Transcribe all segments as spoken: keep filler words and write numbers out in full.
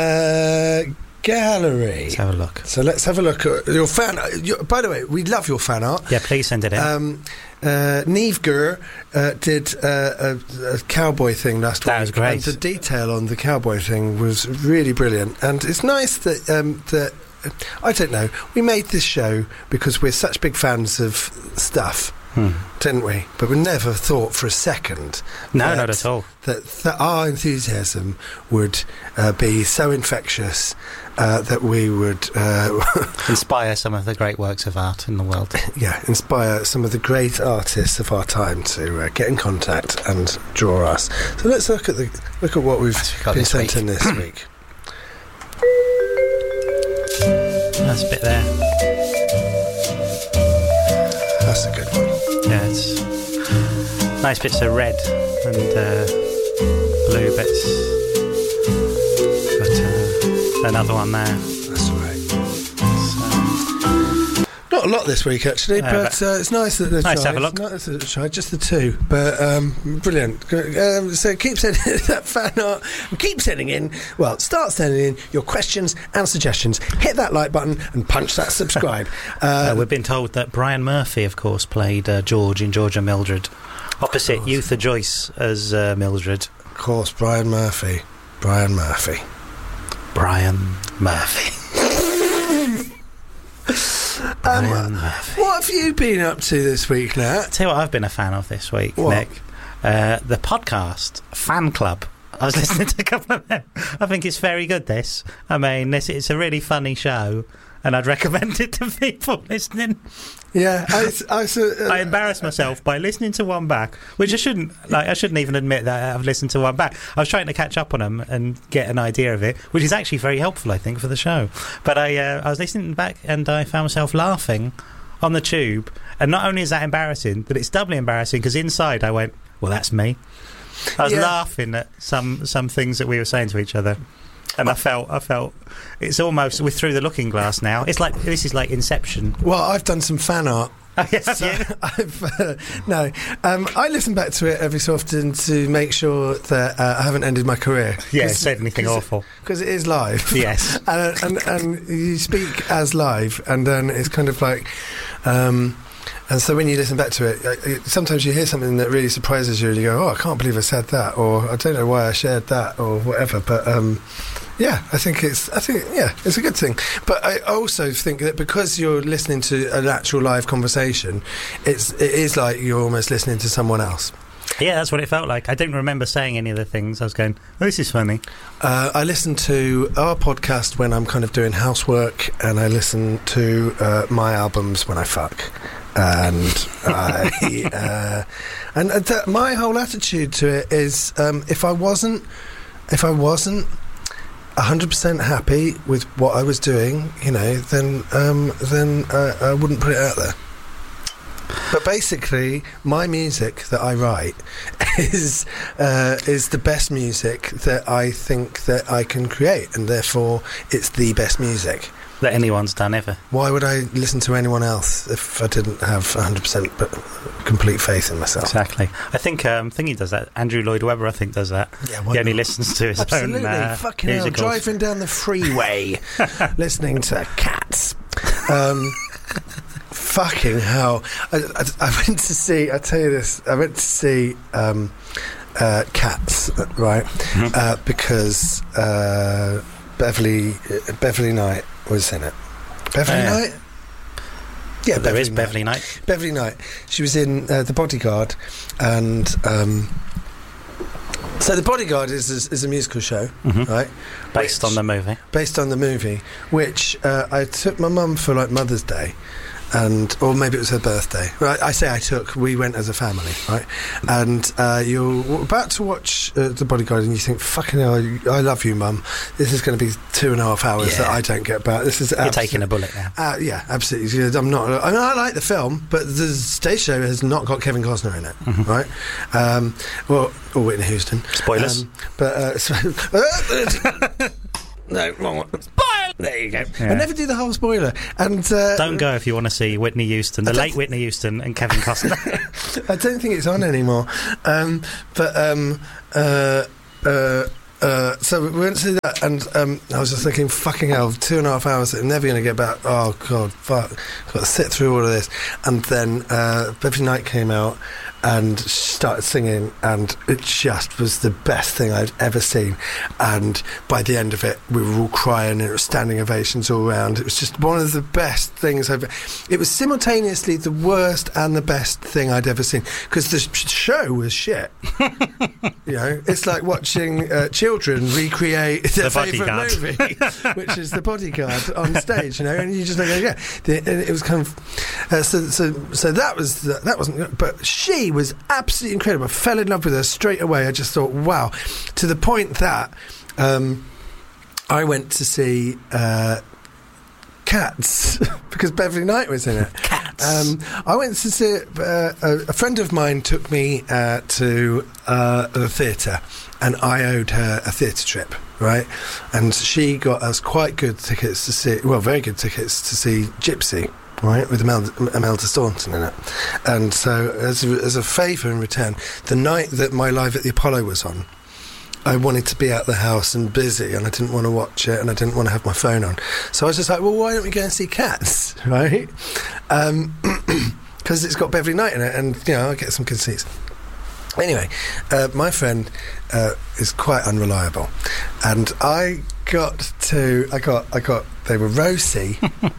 Uh, gallery. Let's have a look. So let's have a look at your fan. Your, by the way, we love your fan art. Yeah, please send it in. Um, uh, Neve Gur uh, did uh, a, a cowboy thing last that week. was great. And the detail on the cowboy thing was really brilliant. And it's nice that um, that I don't know. We made this show because we're such big fans of stuff. Hmm. Didn't we? But we never thought for a second. No, that, not at all. That, that our enthusiasm would uh, be so infectious uh, that we would uh, inspire some of the great works of art in the world. Yeah, inspire some of the great artists of our time to uh, get in contact and draw us. So let's look at the look at what we've been sent in this week. That's a bit there. That's a good one. Yeah, it's nice bits of red and uh, blue bits. But uh, another one there. That's all right. So, not a lot this week, actually, no, but, but uh, it's nice that they've nice tried. to have a look. Nice that they've tried, just the two, but um, brilliant. Um, so keep sending that fan art. Keep sending in. Well, start sending in your questions and suggestions. Hit that like button and punch that subscribe. Uh, uh, we've been told that Brian Murphy, of course, played uh, George in George and Mildred, opposite Eutha Joyce as uh, Mildred. Of course, Brian Murphy. Brian Murphy. Brian Murphy. Brian Um, Murphy. what have you been up to this week, Nat? Tell you what I've been a fan of this week, What? Nick. Uh, the podcast Fan Club. I was listening to a couple of them. I think it's very good, this. I mean, this it's a really funny show, and I'd recommend it to people listening. Yeah, I, I, uh, I embarrassed myself by listening to one back, which I shouldn't. Like, I shouldn't even admit that I've listened to one back. I was trying to catch up on them and get an idea of it, which is actually very helpful, I think, for the show. But I, uh, I was listening back, and I found myself laughing on the tube. And not only is that embarrassing, but it's doubly embarrassing because inside I went, "Well, that's me." I was Yeah. laughing at some some things that we were saying to each other. And I felt, I felt, it's almost, we're through the looking glass now. It's like, this is like Inception. well, I've done some fan art. Oh, yes, So yeah. I've, uh, no, um, I listen back to it every so often to make sure that uh, I haven't ended my career. Yeah, said anything awful. Because it is live. Yes. and, and, and you speak as live, and then it's kind of like... Um, and so when you listen back to it, uh, sometimes you hear something that really surprises you, and you go, "Oh, I can't believe I said that," or "I don't know why I shared that," or whatever. But um, yeah, I think it's, I think yeah, it's a good thing. But I also think that because you're listening to an actual live conversation, it's it is like you're almost listening to someone else. Yeah, that's what it felt like. I didn't remember saying any of the things. I was going, "Oh, this is funny." Uh, I listen to our podcast when I'm kind of doing housework, and I listen to uh, my albums when I fuck. And I, uh, and uh, th- my whole attitude to it is, um, if I wasn't, if I wasn't a hundred percent happy with what I was doing, you know, then um, then uh, I wouldn't put it out there. But basically, my music that I write is uh, is the best music that I think that I can create, and therefore it's the best music. That anyone's done ever. Why would I listen to anyone else if I didn't have one hundred percent but complete faith in myself? Exactly. I think um, Thingy does that. Andrew Lloyd Webber, I think, does that. Yeah, he only listens to his Absolutely. own uh, Fucking hell, musicals. driving down the freeway, listening to Cats. Um, fucking hell. I, I, I went to see, I tell you this, I went to see um, uh, Cats, right? Mm-hmm. Uh, because uh, Beverly, uh, Beverly Knight was in it. Beverly Oh, yeah. Knight? Yeah, But there is Beverly Knight. Beverly Knight. She was in uh, The Bodyguard, and um, so The Bodyguard is is, is a musical show, Mhm. right? Based Which- on the movie. based on the movie, which uh, I took my mum for like Mother's Day, and or maybe it was her birthday. Right, I say I took. We went as a family, right? And uh, you're about to watch uh, The Bodyguard, and you think, "Fucking hell, I love you, Mum. This is going to be two and a half hours Yeah. that I don't get back. This is You're absolute- taking a bullet now. Uh, yeah, absolutely. I'm not. I mean, I like the film, but the stage show has not got Kevin Costner in it, Mhm. right? Um, well, or Whitney Houston. Spoilers. Um, but uh, so, no, wrong one. Spoil. There you go. Yeah. I never do the whole spoiler. And uh, Don't go if you want to see Whitney Houston, the I don't late th- Whitney Houston and Kevin Costner. I don't think it's on anymore. Um, but um, uh, uh, uh, so we went to see that, and um, I was just thinking, fucking hell, two and a half hours, I'm never going to get back. Oh, God, fuck. I've got to sit through all of this. And then uh, Beverly Knight came out and started singing, and it just was the best thing I'd ever seen. And by the end of it, we were all crying, and it was standing ovations all around. It was just one of the best things I've... It was simultaneously the worst and the best thing I'd ever seen, because the sh- show was shit. You know, it's like watching uh, children recreate their The favourite movie, which is The Bodyguard on stage, you know, and you just like, yeah. The, and it was kind of... Uh, so, so, so that was... The, that wasn't... good, but she was absolutely incredible. I fell in love with her straight away. I just thought, wow. To the point that um, I went to see uh, Cats because Beverly Knight was in it. Cats. Um, I went to see it. Uh, a, a friend of mine took me uh, to uh, the theatre, and I owed her a theatre trip, right? And she got us quite good tickets to see, well, very good tickets to see Gypsy. Right, with Imelda, Imelda Staunton in it. And so, as a, as a favour in return, the night that my Live at the Apollo was on, I wanted to be out the house and busy, and I didn't want to watch it, and I didn't want to have my phone on. So I was just like, well, why don't we go and see Cats, right? Because um, it's got Beverly Knight in it, and, you know, I'll get some good seats. Anyway, uh, my friend uh, is quite unreliable, and I got to, I got, I got, they were Rosie...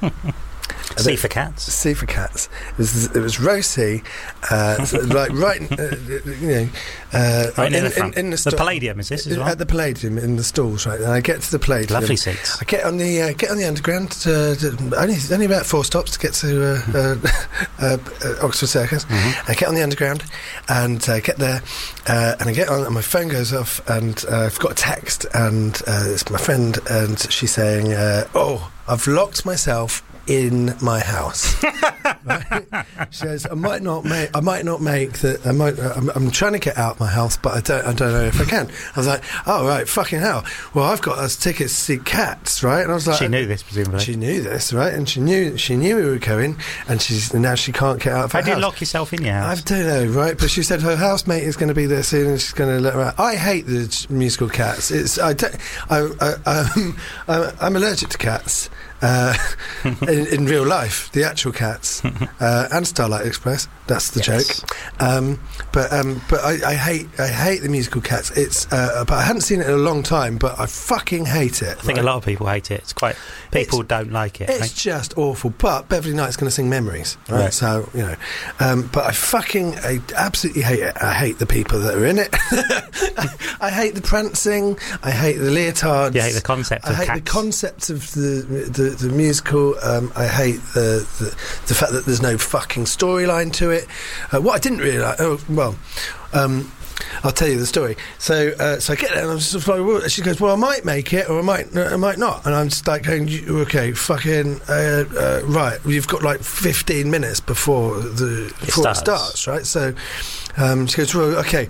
C for Cats. C for Cats. It was, it was Rosie, uh, so like right, uh, you know, uh, right in, in, the, front. in, in the, the sto- Palladium is this as well? At the Palladium in the stalls, right? And I get to the Palladium. Lovely seats. I get on the uh, get on the Underground. To, to, only only about four stops to get to uh, uh, uh, uh, Oxford Circus. Mm-hmm. I get on the Underground and I uh, get there, uh, and I get on, and my phone goes off, and uh, I've got a text, and uh, it's my friend, and she's saying, uh, "Oh, I've locked myself in my house." Right? She goes, I might not make I might not make that I might I'm, I'm trying to get out my house, but I don't I don't know if I can. I was like, oh right, fucking hell, well I've got us tickets to see Cats, right? And I was like, she knew this presumably. She knew this, right? And she knew she knew we were going, and she's and now she can't get out of her How do you house. lock yourself in your house? I don't know, right? But she said her housemate is going to be there soon, and she's going to let her out. I hate the musical Cats. It's I don't, I, I, um, I'm, I'm allergic to cats. Uh, in, in real life, the actual Cats uh, and Starlight Express. That's the yes. joke. Um, but um, but I, I hate I hate the musical Cats. It's uh, but I hadn't seen it in a long time. But I fucking hate it. I think right? a lot of people hate it. It's quite people it's, don't like it. It's right? just awful. But Beverly Knight's going to sing Memories, right? right? So you know. Um, but I fucking I absolutely hate it. I hate the people that are in it. I, I hate the prancing. I hate the leotards. You hate the concept. I of hate cats. the concept of the the, the musical. Um, I hate the, the the fact that there's no fucking storyline to it. Uh, what I didn't really like. Oh well. Um, I'll tell you the story. So, uh, so I get there, and I'm just like, well, she goes, "Well, I might make it, or I might, I might not." And I'm just like going, "Okay, fucking uh, uh, right. Well, you've got like fifteen minutes before the before it starts, it starts right?" So, um, she goes, "Well, okay."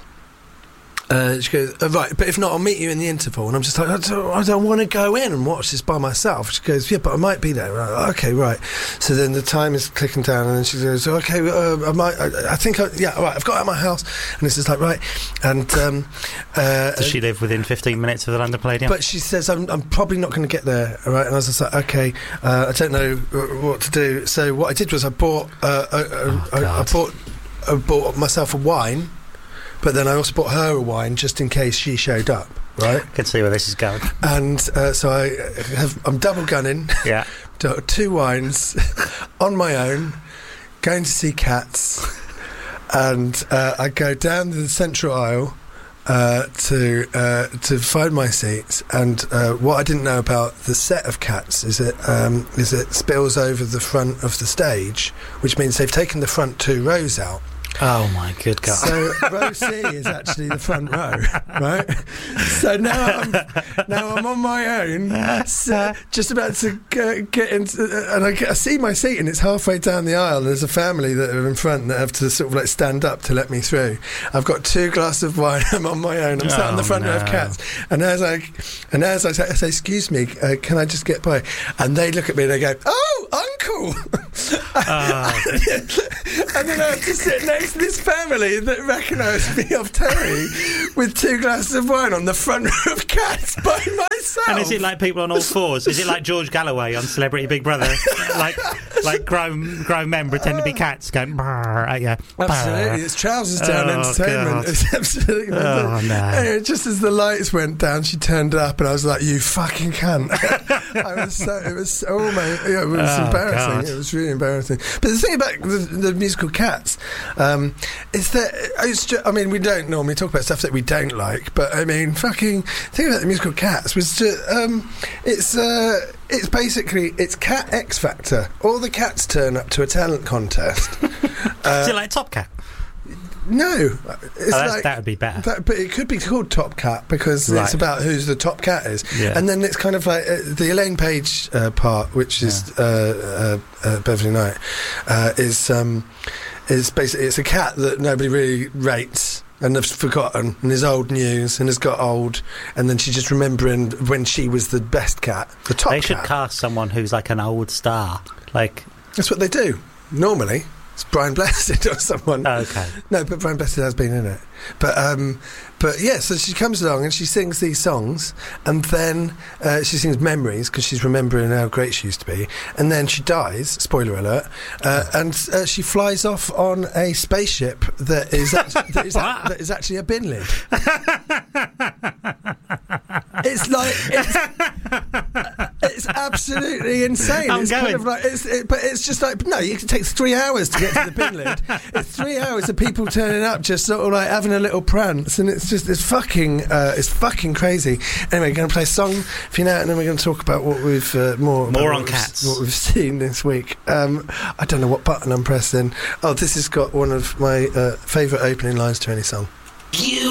Uh, she goes, oh, right, but if not, I'll meet you in the interval. And I'm just like, I don't, I don't want to go in and watch this by myself. She goes, yeah, but I might be there. Like, okay, right. So then the time is clicking down, and then she goes, okay, uh, I might, I, I think, I, yeah, all right, I've got out of my house. And it's just like, right. And um, uh, does she live within fifteen minutes of the London Palladium? But she says, I'm, I'm probably not going to get there, all right? And I was just like, okay, uh, I don't know what to do. So what I did was I bought, uh, a, a, oh, I, I bought, I bought myself a wine. But then I also bought her a wine just in case she showed up, right? I can see where this is going. And uh, so I have, I'm double gunning. Yeah. Two wines on my own, going to see Cats, and uh, I go down the central aisle uh, to uh, to find my seats. And uh, what I didn't know about the set of Cats is it um, is it spills over the front of the stage, which means they've taken the front two rows out. Oh my good God! So row C is actually the front row, right? So now I'm now I'm on my own, so just about to get, get into, and I, get, I see my seat, and it's halfway down the aisle. And there's a family that are in front that have to sort of like stand up to let me through. I've got two glasses of wine. I'm on my own. I'm sat oh, on the front no. row of Cats, and as I and as I say, I say excuse me, uh, can I just get by? And they look at me and they go, "Oh, uncle. Oh. And then I have to sit next to this family that recognised me off telly with two glasses of wine on the front row of Cats by myself. And is it like people on all fours? Is it like George Galloway on Celebrity Big Brother? like like grown grown men pretend to be cats going brrr at you. Absolutely, it's trousers down Oh, entertainment. God. It's absolutely. Oh, no. Anyway, just as the lights went down, she turned up, and I was like, "You fucking cunt!" I was so. It was. Oh my! Yeah, it was Oh, embarrassing. God. It was really embarrassing. But the thing about the, the musical Cats um, is that it's just, I mean, we don't normally talk about stuff that we don't like, but I mean, fucking the thing about the musical Cats was just, um, it's. Uh, It's basically, it's Cat X Factor. All the cats turn up to a talent contest. uh, Is it like Top Cat? no. It's Oh, that's- like, that would be better. that, but it could be called Top Cat because Right. it's about who's the top cat is. Yeah. And then it's kind of like uh, the Elaine Page uh, part, which is uh, uh, uh, Beverly Knight, uh, is, um, is basically, it's a cat that nobody really rates. And they've forgotten, and is old news, and has got old, and then she's just remembering when she was the best cat, the top They should cat. cast someone who's like an old star. Like, That's what they do. Normally, it's Brian Blessed or someone. okay. No, but Brian Blessed has been in it. But um, but yeah, so she comes along and she sings these songs, and then uh, she sings Memories because she's remembering how great she used to be, and then she dies. Spoiler alert! Uh, and uh, she flies off on a spaceship that is act- that, is a- that is actually a bin lid. It's like it's, it's absolutely insane. I'm it's kind going. of like it's, it, but it's just like no, it takes three hours to get to the bin lid. It's three hours of people turning up, just sort of like having a little prance, and it's just it's fucking uh, it's fucking crazy. Anyway, we're going to play a song for you now, and then we're going to talk about what we've uh, more More about on what Cats. we've, what we've seen this week. Um, I don't know what button I'm pressing. Oh, this has got one of my uh, favourite opening lines to any song. You